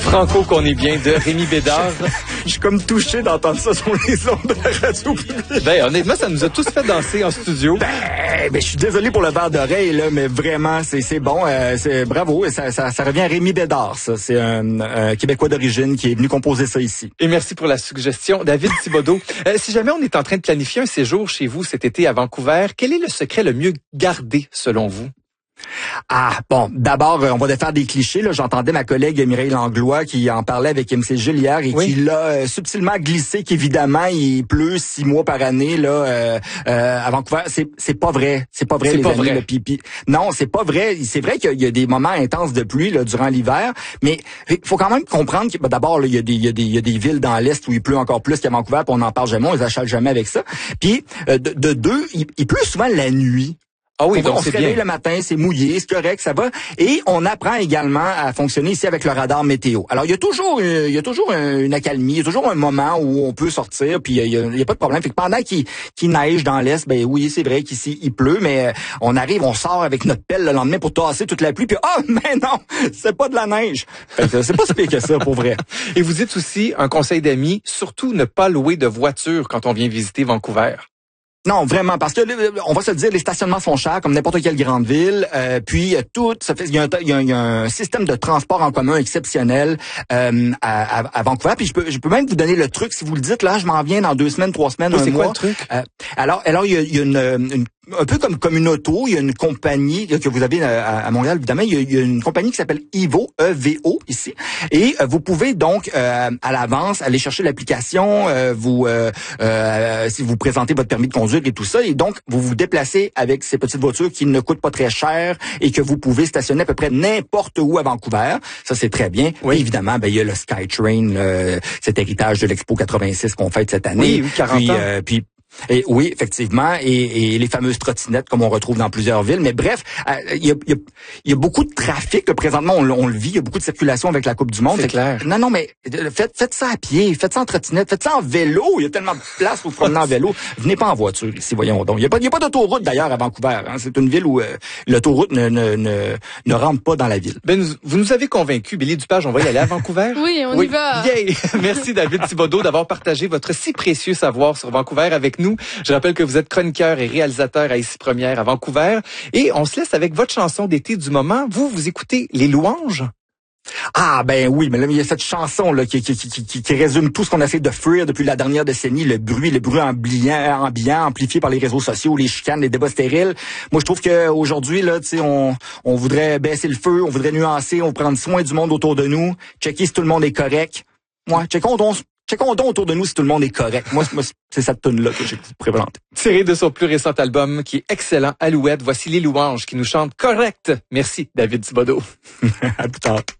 Franco, qu'on est bien, de Rémi Bédard. Je suis comme touché d'entendre ça sur les ondes de la radio publique. Ben, honnêtement, ça nous a tous fait danser en studio. Ben, je suis désolé pour le verre d'oreille, là, mais vraiment, c'est bon. C'est bravo. Ça revient à Rémi Bédard, ça. C'est un Québécois d'origine qui est venu composer ça ici. Et merci pour la suggestion. David Thibodeau, si jamais on est en train de planifier un séjour chez vous cet été à Vancouver, quel est le secret le mieux gardé selon vous? Ah, bon, d'abord, on va défaire des clichés. Là, j'entendais ma collègue Mireille Langlois qui en parlait avec MC Gilles hier et qui l'a subtilement glissé qu'évidemment, il pleut 6 mois par année là à Vancouver. C'est pas vrai. C'est pas vrai, les amis. Le pipi. Non, c'est pas vrai. C'est vrai qu'il y a des moments intenses de pluie là, durant l'hiver, mais il faut quand même comprendre que d'abord, là, il y a des villes dans l'Est où il pleut encore plus qu'à Vancouver, puis on n'en parle jamais, on les achète jamais avec ça. Puis, de deux, il pleut souvent la nuit. Ah oui, donc on se réveille le matin, c'est mouillé, c'est correct, ça va. Et on apprend également à fonctionner ici avec le radar météo. Alors, il y a toujours une accalmie, il y a toujours un moment où on peut sortir, puis il y a pas de problème. Fait que pendant qu'il neige dans l'Est, ben oui, c'est vrai qu'ici, il pleut, mais on sort avec notre pelle le lendemain pour tasser toute la pluie, puis mais non, c'est pas de la neige. Fait que c'est pas si pire que ça, pour vrai. Et vous dites aussi, un conseil d'amis, surtout ne pas louer de voiture quand on vient visiter Vancouver. Non, vraiment, parce que on va se le dire, les stationnements sont chers comme n'importe quelle grande ville. Puis tout, ça fait, il y a un système de transport en commun exceptionnel à Vancouver. Puis je peux même vous donner le truc si vous le dites. Là, je m'en viens dans 2 semaines, 3 semaines, un mois. C'est quoi le truc? Alors il y a une un peu comme une auto, il y a une compagnie que vous avez à Montréal, évidemment, il y a une compagnie qui s'appelle EVO, E-V-O, ici, et vous pouvez donc à l'avance aller chercher l'application, si vous présentez votre permis de conduire et tout ça, et donc vous vous déplacez avec ces petites voitures qui ne coûtent pas très cher et que vous pouvez stationner à peu près n'importe où à Vancouver. Ça, c'est très bien. Oui. Et évidemment, ben il y a le SkyTrain, cet héritage de l'Expo 86 qu'on fête cette année. Oui, 40 ans. Et oui, effectivement, et les fameuses trottinettes comme on retrouve dans plusieurs villes. Mais bref, il y a beaucoup de trafic présentement, on le vit, il y a beaucoup de circulation avec la Coupe du Monde. C'est clair. Non, mais faites ça à pied, faites ça en trottinette, faites ça en vélo. Il y a tellement de place pour se promener en vélo. Venez pas en voiture ici, voyons donc. Il y a pas d'autoroute d'ailleurs à Vancouver. Hein. C'est une ville où l'autoroute ne rentre pas dans la ville. Ben, vous nous avez convaincus, Billy Dupage, on va y aller à Vancouver. Oui, on y va. Yay! Merci David Thibodeau d'avoir partagé votre si précieux savoir sur Vancouver avec nous. Je rappelle que vous êtes chroniqueur et réalisateur à Ici Première à Vancouver. Et on se laisse avec votre chanson d'été du moment. Vous écoutez Les Louanges? Ah ben oui, mais là il y a cette chanson là qui résume tout ce qu'on essaie de fuir depuis la dernière décennie, le bruit ambiant amplifié par les réseaux sociaux, les chicanes, les débats stériles. Moi je trouve que aujourd'hui là, tu sais, on voudrait baisser le feu, on voudrait nuancer, on veut prendre soin du monde autour de nous, checker si tout le monde est correct. Moi, checkons donc autour de nous si tout le monde est correct. Moi c'est cette tune-là que j'ai présenté. Tiré de son plus récent album qui est excellent, Alouette, voici Les Louanges qui nous chantent correct. Merci David Thibodeau. À plus tard.